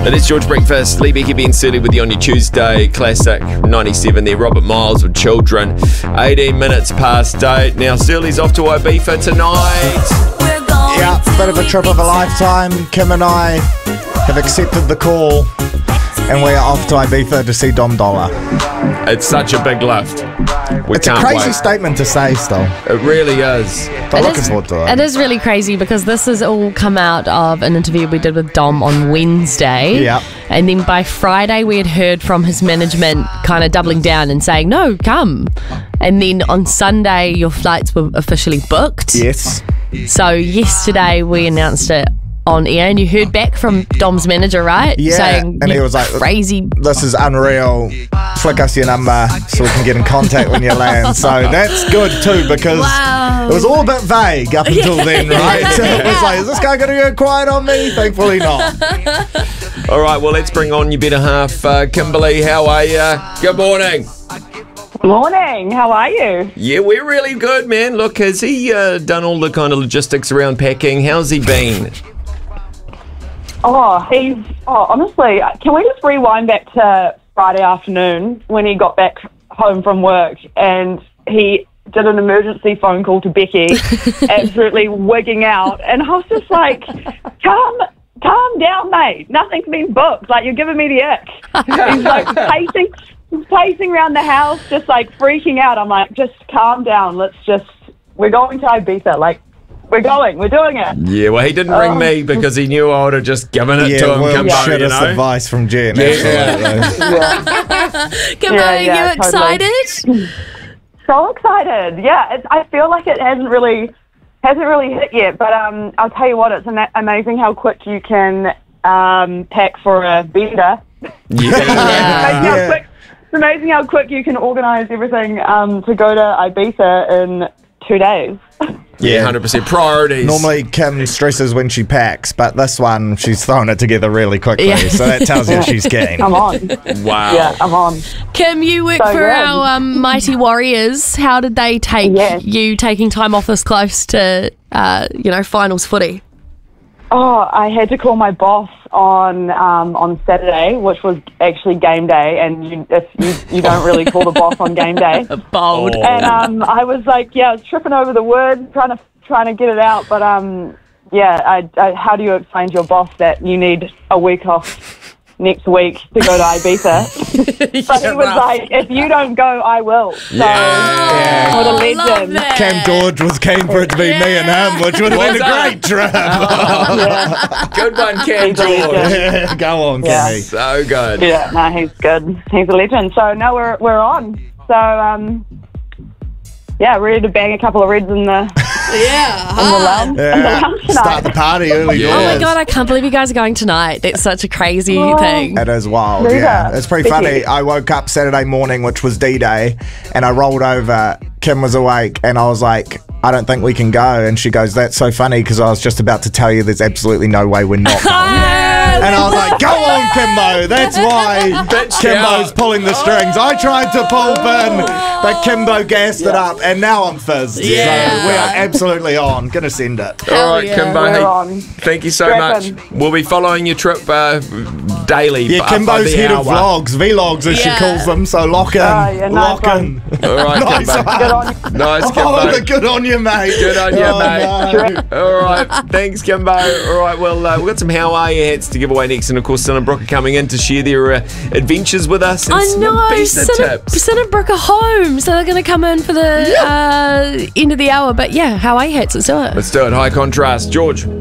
It is George Breakfast, Lee Becky, Ben Surly with you on your Tuesday. Classic 97 there, Robert Miles with Children. 18 minutes past 8. Now Surly's off to Ibiza tonight. Yeah, bit of a trip of a lifetime. Kim and I have accepted the call, and we're off to Ibiza to see Dom Dolla. It's such a big lift. It's a crazy statement to say still. It really is. But looking forward to it. It is really crazy because this has all come out of an interview we did with Dom on Wednesday. Yeah. And then by Friday we had heard from his management kind of doubling down and saying, no, come. And then on Sunday your flights were officially booked. Yes. So yesterday we announced it on air, and you heard back from Dom's manager, right? Yeah, saying, and he was like, crazy. This is unreal. Flick us your number so we can get in contact when you land. So that's good too, because it was all a bit vague up until then, right? So it was like, is this guy going to go quiet on me? Thankfully not. All right, well, let's bring on your better half, Kimberly. How are you? Good morning. Morning, how are you? Yeah, we're really good, man. Look, has he done all the kind of logistics around packing? How's he been? Honestly, can we just rewind back to Friday afternoon when he got back home from work and he did an emergency phone call to Becky, absolutely wigging out, and I was just like, calm down, mate. Nothing's been booked. Like, you're giving me the ick. He's like pacing around the house, just like freaking out. I'm like, just calm down. We're going to Ibiza. Like, we're doing it. Yeah, well, he didn't ring me because he knew I would have just given it to him. Shittest advice from Jen. Come on, you excited? Totally. So excited. Yeah, I feel like it hasn't really hit yet, but I'll tell you what, it's amazing how quick you can pack for a bender. Yeah. It's amazing how quick you can organise everything to go to Ibiza in 2 days. Yeah, 100%. Priorities. Normally Kim stresses when she packs, but this one she's thrown it together really quickly, so that tells you she's keen. I'm on. Wow. Yeah, I'm on. Kim, you work for our Mighty Warriors. How did they take you taking time off this close to, finals footy? Oh, I had to call my boss on Saturday, which was actually game day, and if you don't really call the boss on game day. Bold. And I was like, I was tripping over the words, trying to get it out, but how do you explain to your boss that you need a week off next week to go to Ibiza? But he was like, if you don't go, I will. So, what a legend. Cam George was keen for it to be me and him, which would have been a great trip. Good one, Cam George. Go on, Cammy. So good. Yeah, no, he's good. He's a legend. So, no, we're on. So, ready to bang a couple of reds in the lounge tonight. Start the party early doors. Oh my God, I can't believe you guys are going tonight. That's such a crazy thing. It is wild, It's pretty funny. I woke up Saturday morning, which was D-Day, and I rolled over. Kim was awake, and I was like, I don't think we can go. And she goes, that's so funny, because I was just about to tell you there's absolutely no way we're not going. And I was like, go on, Kimbo. That's why Kimbo's pulling the strings. I tried to pull pin, but Kimbo gassed it up, and now I'm fizzed. Yeah. So we are absolutely on. Gonna send it. All right, Kimbo. Hey, thank you so much. We'll be following your trip daily. Yeah, Kimbo's head of vlogs, as she calls them. So lock in. Lock in. All right, nice Kimbo. Nice, Kimbo. Good on you, mate. Good on you, mate. No. All right, thanks, Kimbo. All right, well, we've got some How Are You hats to give away next, and of course, Cinnabrook are coming in to share their adventures with us. And I know, Cinnabrook are home, so they're going to come in for the end of the hour. But How Are You hats? Let's do it. Let's do it. High contrast, George.